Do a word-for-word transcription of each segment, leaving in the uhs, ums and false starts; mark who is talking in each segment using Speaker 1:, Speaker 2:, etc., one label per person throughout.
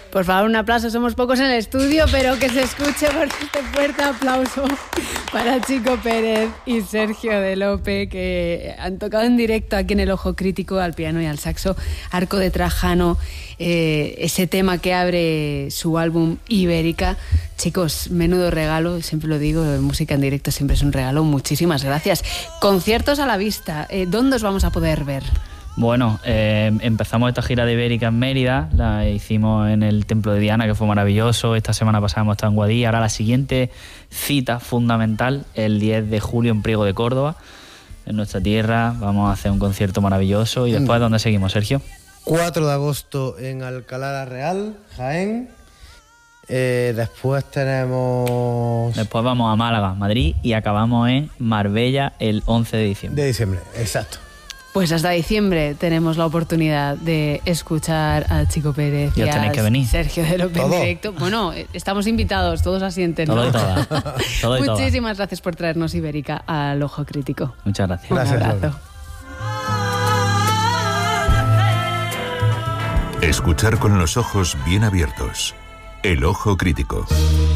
Speaker 1: Por favor, un aplauso, somos pocos en el estudio, pero que se escuche por este fuerte aplauso para Chico Pérez y Sergio de Lope, que han tocado en directo aquí en El Ojo Crítico, al piano y al saxo, Arco de Trajano, eh, ese tema que abre su álbum Ibérica. Chicos, menudo regalo, siempre lo digo, música en directo siempre es un regalo, muchísimas gracias. Conciertos a la vista, eh, ¿dónde os vamos a poder ver?
Speaker 2: Bueno, eh, empezamos esta gira de Ibérica en Mérida, la hicimos en el Templo de Diana, que fue maravilloso. Esta semana pasada hemos estado en Guadix. Ahora la siguiente cita fundamental, el diez de julio en Priego de Córdoba, en nuestra tierra. Vamos a hacer un concierto maravilloso. ¿Y después dónde seguimos, Sergio?
Speaker 3: cuatro de agosto en Alcalá la Real, Jaén. Eh, después tenemos...
Speaker 2: Después vamos a Málaga, Madrid, y acabamos en Marbella el once de diciembre.
Speaker 3: De diciembre, exacto.
Speaker 1: Pues hasta diciembre tenemos la oportunidad de escuchar a Chico Pérez y, y a
Speaker 2: que venir.
Speaker 1: Sergio de Lope en directo. Bueno, estamos invitados, todos asienten, ¿no?
Speaker 2: Todo y toda. Todo y
Speaker 1: Muchísimas
Speaker 2: toda.
Speaker 1: gracias por traernos Ibérica al Ojo Crítico.
Speaker 2: Muchas gracias.
Speaker 1: Un
Speaker 3: gracias,
Speaker 1: abrazo.
Speaker 3: Laura.
Speaker 4: Escuchar con los ojos bien abiertos. El Ojo Crítico.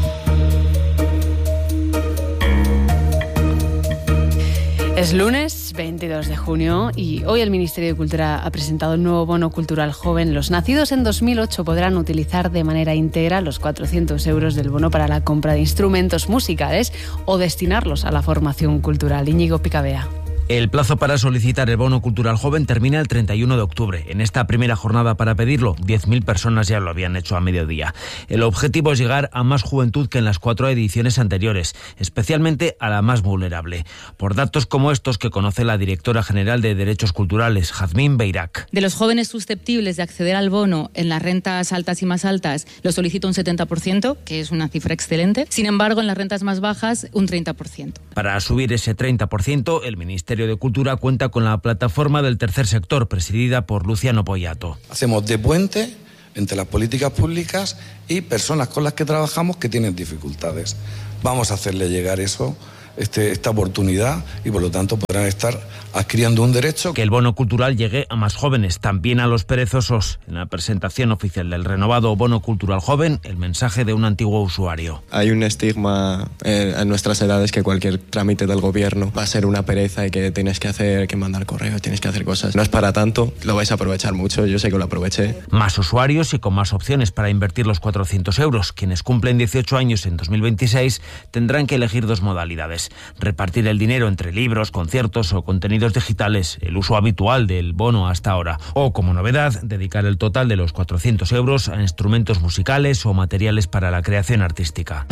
Speaker 1: Es lunes veintidós de junio y hoy el Ministerio de Cultura ha presentado el nuevo bono cultural joven. Los nacidos en dos mil ocho podrán utilizar de manera íntegra los cuatrocientos euros del bono para la compra de instrumentos musicales o destinarlos a la formación cultural. Íñigo Picabea.
Speaker 5: El plazo para solicitar el bono cultural joven termina el treinta y uno de octubre. En esta primera jornada para pedirlo, diez mil personas ya lo habían hecho a mediodía. El objetivo es llegar a más juventud que en las cuatro ediciones anteriores, especialmente a la más vulnerable. Por datos como estos que conoce la directora general de Derechos Culturales, Jazmín Beirac.
Speaker 6: De los jóvenes susceptibles de acceder al bono en las rentas altas y más altas, lo solicita un setenta por ciento, que es una cifra excelente. Sin embargo, en las rentas más bajas, un treinta por ciento.
Speaker 5: Para subir ese treinta por ciento, el Ministerio de Cultura cuenta con la plataforma del tercer sector, presidida por Luciano Poyato.
Speaker 7: Hacemos de puente entre las políticas públicas y personas con las que trabajamos que tienen dificultades. Vamos a hacerle llegar eso, este, esta oportunidad, y por lo tanto podrán estar adquiriendo un derecho.
Speaker 5: Que el bono cultural llegue a más jóvenes, también a los perezosos. En la presentación oficial del renovado bono cultural joven, el mensaje de un antiguo usuario.
Speaker 8: Hay un estigma en, en nuestras edades que cualquier trámite del gobierno va a ser una pereza y que tienes que hacer, que mandar correos, tienes que hacer cosas. No es para tanto, lo vais a aprovechar mucho, yo sé que lo aproveché.
Speaker 5: Más usuarios y con más opciones para invertir los cuatrocientos euros. Quienes cumplen dieciocho años en dos mil veintiséis tendrán que elegir dos modalidades: repartir el dinero entre libros, conciertos o contenidos digitales, el uso habitual del bono hasta ahora, o como novedad, dedicar el total de los cuatrocientos euros a instrumentos musicales o materiales para la creación artística.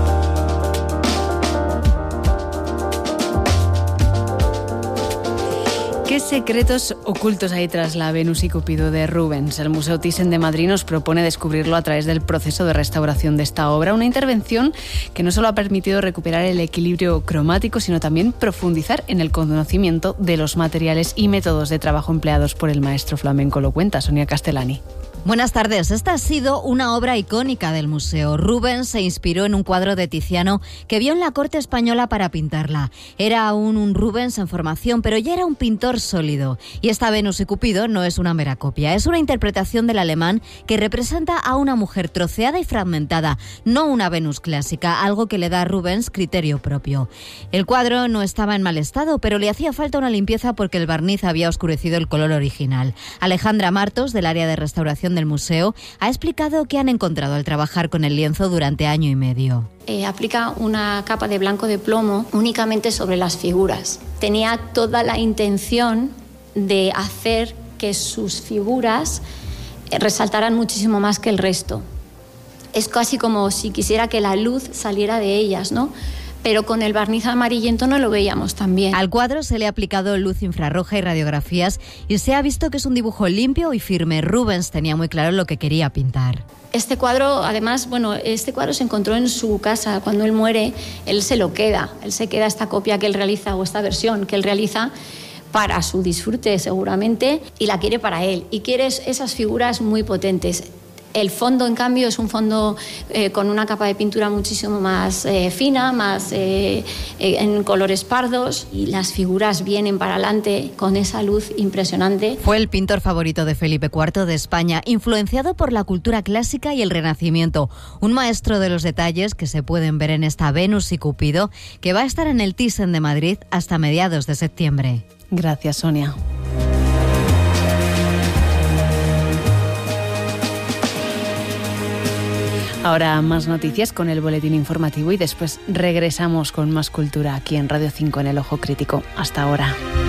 Speaker 1: ¿Qué secretos ocultos hay tras la Venus y Cupido de Rubens? El Museo Thyssen de Madrid nos propone descubrirlo a través del proceso de restauración de esta obra, una intervención que no solo ha permitido recuperar el equilibrio cromático, sino también profundizar en el conocimiento de los materiales y métodos de trabajo empleados por el maestro flamenco. Lo cuenta Sonia Castellani.
Speaker 9: Buenas tardes. Esta ha sido una obra icónica del museo. Rubens se inspiró en un cuadro de Tiziano que vio en la corte española para pintarla. Era aún un Rubens en formación, pero ya era un pintor sólido. Y esta Venus y Cupido no es una mera copia, es una interpretación del alemán que representa a una mujer troceada y fragmentada, no una Venus clásica, algo que le da a Rubens criterio propio. El cuadro no estaba en mal estado, pero le hacía falta una limpieza porque el barniz había oscurecido el color original. Alejandra Martos, del área de restauración del museo, ha explicado qué han encontrado al trabajar con el lienzo durante año y medio.
Speaker 10: Eh, aplica una capa de blanco de plomo únicamente sobre las figuras. Tenía toda la intención de hacer que sus figuras resaltaran muchísimo más que el resto. Es casi como si quisiera que la luz saliera de ellas, ¿no? Pero con el barniz amarillento no lo veíamos tan bien.
Speaker 9: Al cuadro se le ha aplicado luz infrarroja y radiografías y se ha visto que es un dibujo limpio y firme. Rubens tenía muy claro lo que quería pintar.
Speaker 10: Este cuadro, además, bueno, este cuadro se encontró en su casa. Cuando él muere, él se lo queda. Él se queda esta copia que él realiza o esta versión que él realiza para su disfrute seguramente y la quiere para él. Y quiere esas figuras muy potentes. El fondo, en cambio, es un fondo eh, con una capa de pintura muchísimo más eh, fina, más eh, eh, en colores pardos, y las figuras vienen para adelante con esa luz impresionante.
Speaker 9: Fue el pintor favorito de Felipe cuarto de España, influenciado por la cultura clásica y el Renacimiento. Un maestro de los detalles que se pueden ver en esta Venus y Cupido, que va a estar en el Thyssen de Madrid hasta mediados de septiembre.
Speaker 1: Gracias, Sonia. Ahora más noticias con el boletín informativo y después regresamos con más cultura aquí en Radio cinco en El Ojo Crítico. Hasta ahora.